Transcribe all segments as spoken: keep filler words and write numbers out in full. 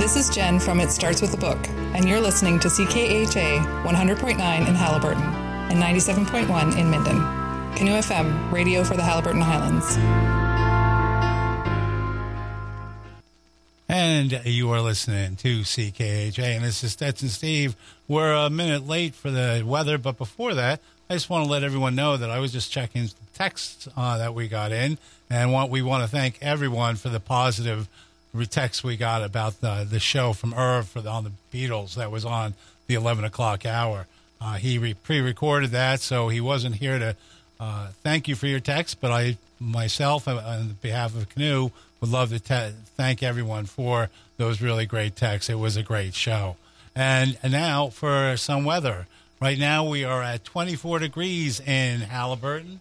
This is Jen from It Starts With a Book, and you're listening to C K H A one hundred point nine in Halliburton and ninety-seven point one in Minden. Canoe F M, radio for the Halliburton Highlands. And you are listening to C K H A, and this is Stetson Steve. We're a minute late for the weather, but before that, I just want to let everyone know that I was just checking the texts uh, that we got in, and what we want to thank everyone for the positive text we got about the, the show from Irv for the, on the Beatles that was on the eleven o'clock hour. Uh, he re- pre-recorded that, so he wasn't here to uh, thank you for your text, but I myself, on behalf of Canoe, would love to te- thank everyone for those really great texts. It was a great show. And, and now for some weather. Right now we are at twenty-four degrees in Halliburton,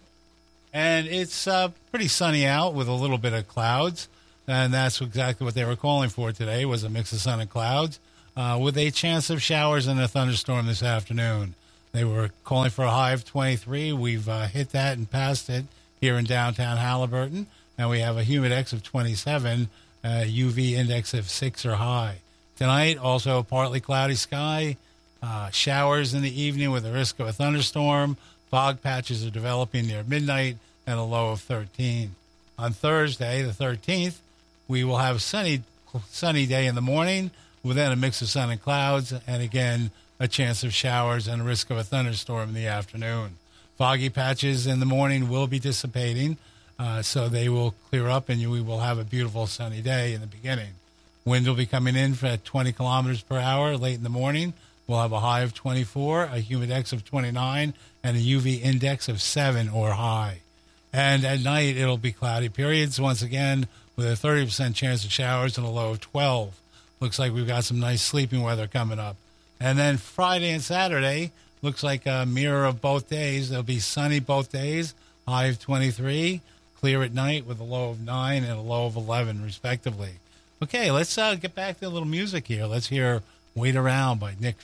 and it's uh, pretty sunny out with a little bit of clouds. And that's exactly what they were calling for today, was a mix of sun and clouds, uh, with a chance of showers and a thunderstorm this afternoon. They were calling for a high of twenty-three. We've uh, hit that and passed it here in downtown Halliburton. And we have a humidex of twenty-seven, uh, U V index of six or high. Tonight, also partly cloudy sky, uh, showers in the evening with a risk of a thunderstorm. Fog patches are developing near midnight and a low of thirteen. On Thursday, the thirteenth, we will have a sunny, sunny day in the morning with then a mix of sun and clouds, and again, a chance of showers and a risk of a thunderstorm in the afternoon. Foggy patches in the morning will be dissipating, uh, so they will clear up, and we will have a beautiful sunny day in the beginning. Wind will be coming in at twenty kilometers per hour late in the morning. We'll have a high of twenty-four, a humidex of twenty-nine, and a U V index of seven or high. And at night, it'll be cloudy periods once again with a thirty percent chance of showers and a low of twelve. Looks like we've got some nice sleeping weather coming up. And then Friday and Saturday looks like a mirror of both days. There'll be sunny both days, high of twenty-three, clear at night with a low of nine and a low of eleven, respectively. Okay, let's uh, get back to a little music here. Let's hear Wait Around by Nick